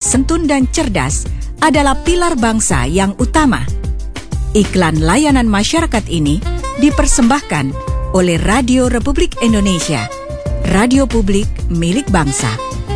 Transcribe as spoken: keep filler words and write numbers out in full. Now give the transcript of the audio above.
santun dan cerdas adalah pilar bangsa yang utama. Iklan layanan masyarakat ini dipersembahkan oleh Radio Republik Indonesia, radio publik milik bangsa.